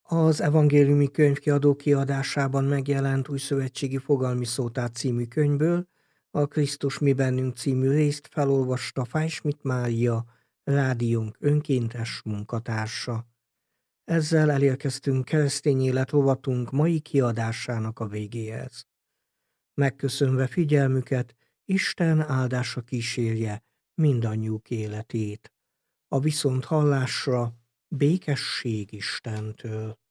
Az Evangéliumi Könyvkiadó kiadásában megjelent Újszövetségi Fogalmi Szótár című könyvből a Krisztus mi bennünk című részt felolvasta Fájsmit Mária, rádiónk önkéntes munkatársa. Ezzel elérkeztünk keresztény élet rovatunk mai kiadásának a végéhez. Megköszönve figyelmüket, Isten áldása kísérje mindannyiuk életét. A viszonthallásra békesség Istentől.